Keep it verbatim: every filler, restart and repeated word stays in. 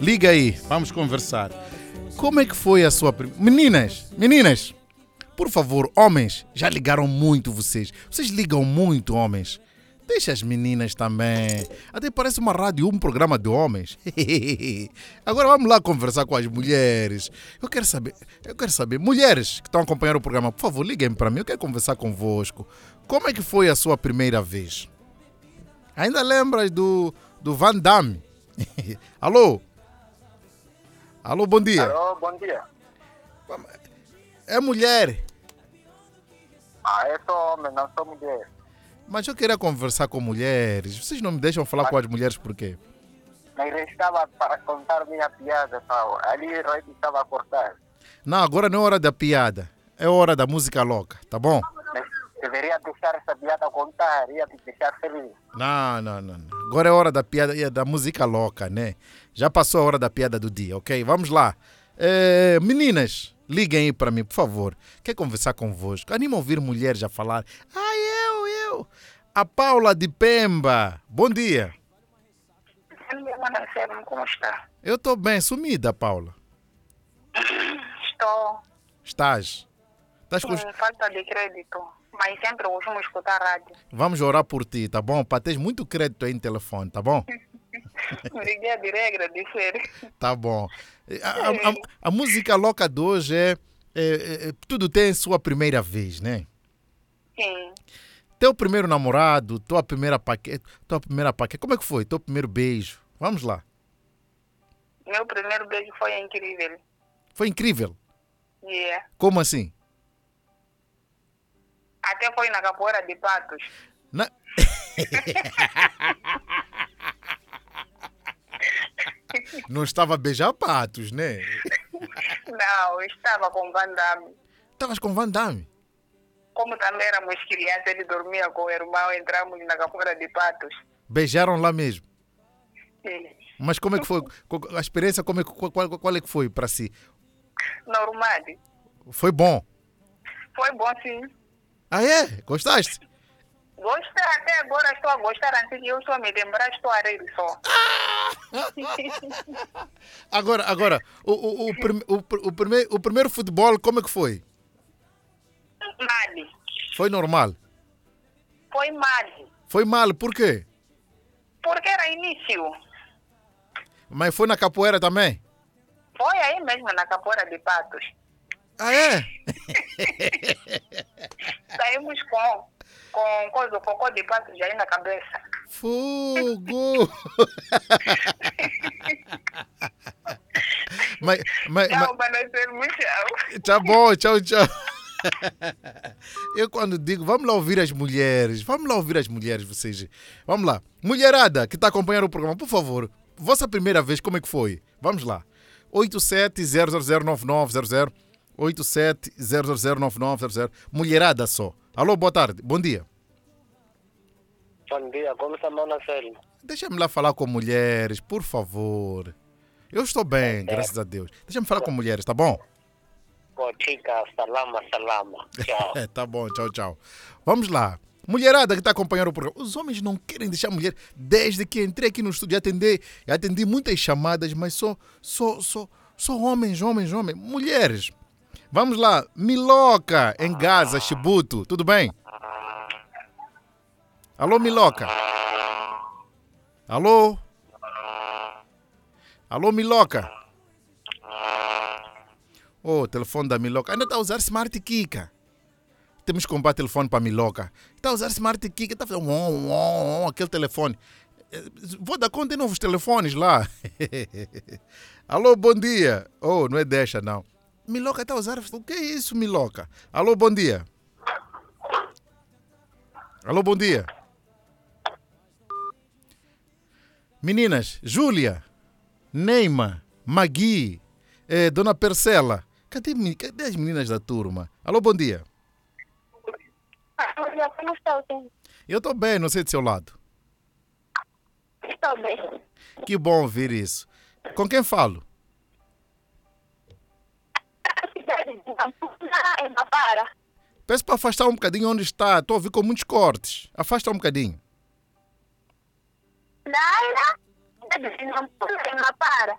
Liga aí, vamos conversar. Como é que foi a sua primeira... Meninas, meninas, por favor, homens, já ligaram muito vocês. Vocês ligam muito, homens. Deixa as meninas também. Até parece uma rádio, um programa de homens. Agora vamos lá conversar com as mulheres. Eu quero saber, eu quero saber, mulheres que estão acompanhando o programa, por favor, liguem para mim, eu quero conversar convosco. Como é que foi a sua primeira vez? Ainda lembras do, do Van Damme? Alô? Alô, bom dia. Alô, bom dia. É mulher. Ah, eu sou homem, não sou mulher. Mas eu queria conversar com mulheres. Vocês não me deixam falar Mas... com as mulheres por quê? Mas eu estava para contar minha piada, Paulo. Ali eu estava a cortar. Não, agora não é hora da piada. É hora da música louca, tá bom? Mas deveria deixar essa piada contar, ia te deixar feliz. Não, não, não. não. Agora é hora da piada e da música louca, né? Já passou a hora da piada do dia, ok? Vamos lá. É, meninas, liguem aí para mim, por favor. Quer conversar convosco? Anima a ouvir mulheres a falar. Ah, eu, eu. A Paula de Pemba. Bom dia. Como está? Eu estou bem. Sumida, Paula. Estou. Estás? Estás com... Sim, falta de crédito. Mas sempre costumo escutar rádio. Vamos orar por ti, tá bom? Para teres muito crédito aí no telefone, tá bom? Obrigada, direi agradecer. Tá bom. A, a, a, a música louca de hoje é, é, é... Tudo tem sua primeira vez, né? Sim. Teu primeiro namorado, tua primeira paquete, tua primeira paquete, como é que foi? Teu primeiro beijo? Vamos lá. Meu primeiro beijo foi incrível. Foi incrível? Yeah. Como assim? Até foi na capoeira de patos. Na... Não estava a beijar patos, né? Não, eu estava com o Van Damme. Estavas com Van Damme? Como também éramos crianças, ele dormia com o irmão, entramos na capoeira de patos. Beijaram lá mesmo? Sim. Mas como é que foi? A experiência, como é, qual, qual é que foi para si? Normal. Foi bom? Foi bom, sim. Ah, é? Gostaste? Gostei, até agora estou a gostar, antes de eu só me lembrar, estou a rir só. Agora, agora, o, o, o, prim, o, o, primeiro, o primeiro futebol, como é que foi? Mal. Foi normal? Foi mal. Foi mal, por quê? Porque era início. Mas foi na capoeira também? Foi aí mesmo, na capoeira de patos. Ah, é? Saímos com, com coisa, cocô de patos aí na cabeça. Fogo! mas, mas, Tchau, mas... para ser muito tchau. Tá bom, tchau, tchau. Eu quando digo, vamos lá ouvir as mulheres, vamos lá ouvir as mulheres, vocês. Vamos lá. Mulherada que está acompanhando o programa, por favor, vossa primeira vez, como é que foi? Vamos lá. oito sete zero zero zero nove nove zero zero oito sete zero zero zero nove nove zero zero. Mulherada só. Alô, boa tarde, bom dia. Bom dia, como está, Mona Selma? Deixa-me lá falar com mulheres, por favor. Eu estou bem, é, graças a Deus. Deixa-me falar com mulheres, tá bom? Pô, chica, salama, salama. Tchau. Tá bom, tchau, tchau. Vamos lá. Mulherada que está acompanhando o programa. Os homens não querem deixar a mulher. Desde que entrei aqui no estúdio, atendi, atendi muitas chamadas, mas só, só, só, só homens, homens, homens. Mulheres. Vamos lá. Miloca, em Gaza, Chibuto. Tudo bem? Alô, Miloca? Alô? Alô, Miloca? Oh, telefone da Miloca. Ainda está a usar Smart Kika. Temos que comprar telefone para a Miloca. Está a usar Smart Kika. Está a fazer um, um, um, um, aquele telefone. Vou dar conta de novos telefones lá. Alô, bom dia. Oh, não é deixa, não. Miloca está a usar... O que é isso, Miloca? Alô, bom dia. Alô, bom dia. Meninas, Júlia, Neima, Magui, eh, Dona Percela. Cadê, cadê as meninas da turma? Alô, bom dia. Olha, como está, eu estou bem, não sei do seu lado. Estou bem. Que bom ouvir isso. Com quem falo? A cidade de Nampula é Mapara. Peço para afastar um bocadinho onde está. Estou a ouvir com muitos cortes. Afasta um bocadinho. Naira, de Nampula é Mapara.